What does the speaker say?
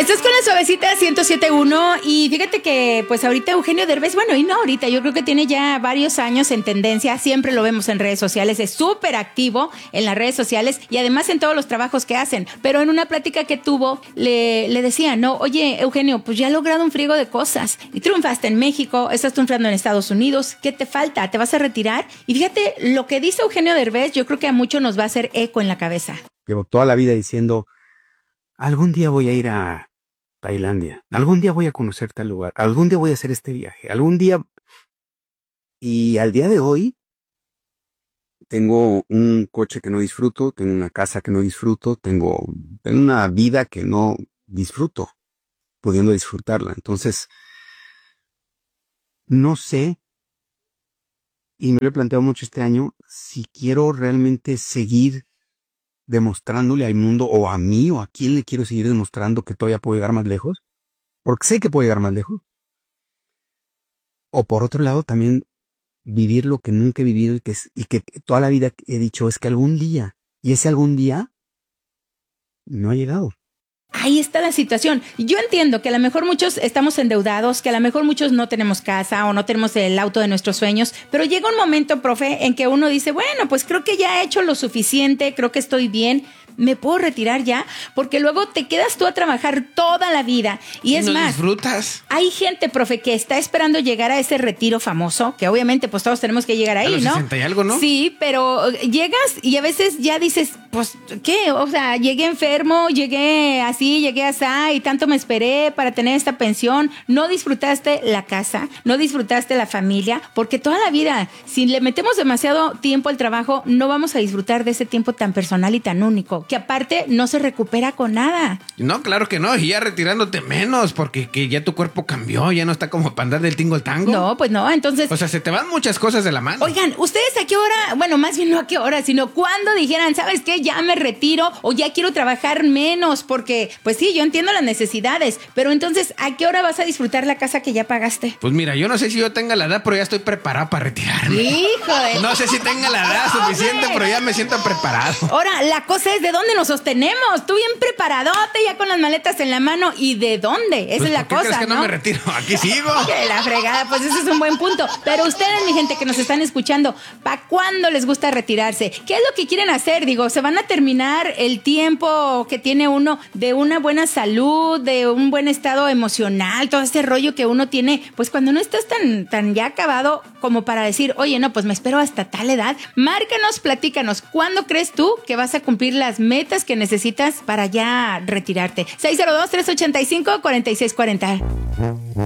Estás con la suavecita 107.1 y fíjate que pues ahorita Eugenio Derbez, bueno, y no ahorita, yo creo que tiene ya varios años en tendencia, siempre lo vemos en redes sociales, es súper activo en las redes sociales y además en todos los trabajos que hacen, pero en una plática que tuvo le decía, no, oye Eugenio, pues ya has logrado un friego de cosas y triunfaste en México, estás triunfando en Estados Unidos, ¿qué te falta? ¿Te vas a retirar? Y fíjate, lo que dice Eugenio Derbez, yo creo que a muchos nos va a hacer eco en la cabeza. Llevo toda la vida diciendo, algún día voy a ir a Tailandia, algún día voy a conocer tal lugar, algún día voy a hacer este viaje, algún día... Y al día de hoy, tengo un coche que no disfruto, tengo una casa que no disfruto, tengo una vida que no disfruto, pudiendo disfrutarla. Entonces, no sé, y me lo he planteado mucho este año, si quiero realmente seguir demostrándole al mundo o a mí o a quién le quiero seguir demostrando que todavía puedo llegar más lejos, porque sé que puedo llegar más lejos. O por otro lado también vivir lo que nunca he vivido y que toda la vida he dicho es que algún día, y ese algún día no ha llegado. Ahí está la situación. Yo entiendo que a lo mejor muchos estamos endeudados, que a lo mejor muchos no tenemos casa o no tenemos el auto de nuestros sueños, pero llega un momento, profe, en que uno dice, bueno, pues creo que ya he hecho lo suficiente, creo que estoy bien, me puedo retirar ya, porque luego te quedas tú a trabajar toda la vida y es no más, disfrutas. Hay gente, profe, que está esperando llegar a ese retiro famoso, que obviamente pues todos tenemos que llegar ahí, a los ¿no? 60 y algo, ¿no? Sí, pero llegas y a veces ya dices, pues, ¿qué? O sea, llegué enfermo, llegué así, llegué así y tanto me esperé para tener esta pensión. No disfrutaste la casa, no disfrutaste la familia, porque toda la vida, si le metemos demasiado tiempo al trabajo, no vamos a disfrutar de ese tiempo tan personal y tan único, que aparte no se recupera con nada. No, claro que no, y ya retirándote menos, porque que ya tu cuerpo cambió, ya no está como para andar del tingo al tango. No, pues no, entonces... O sea, se te van muchas cosas de la mano. Oigan, ¿ustedes a qué hora? Bueno, más bien no a qué hora, sino cuando dijeran, ¿sabes qué? Ya me retiro o ya quiero trabajar menos, porque, pues sí, yo entiendo las necesidades, pero entonces, ¿a qué hora vas a disfrutar la casa que ya pagaste? Pues mira, yo no sé si yo tenga la edad, pero ya estoy preparado para retirarme. ¡Híjole! No sé si tenga la edad suficiente, pero ya me siento preparado. Ahora, la cosa es de dónde nos sostenemos. Tú bien preparadote, ya con las maletas en la mano. ¿Y de dónde? Esa Pues, es la ¿por qué cosa, crees que ¿no? no me retiro? Aquí sigo. Que la fregada, pues ese es un buen punto. Pero ustedes, mi gente que nos están escuchando, ¿para cuándo les gusta retirarse? ¿Qué es lo que quieren hacer? Digo, ¿se van a terminar el tiempo que tiene uno de una buena salud, de un buen estado emocional, todo ese rollo que uno tiene, pues cuando no estás tan ya acabado como para decir, oye, no, pues me espero hasta tal edad? Márcanos, platícanos, ¿cuándo crees tú que vas a cumplir las metas que necesitas para ya retirarte? 602-385-4640.